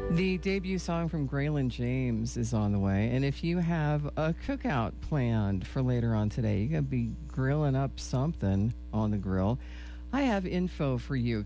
The debut song from Graylin James is on the way. And if you have a cookout planned for later on today, you're going to be grilling up something on the grill, I have info for you.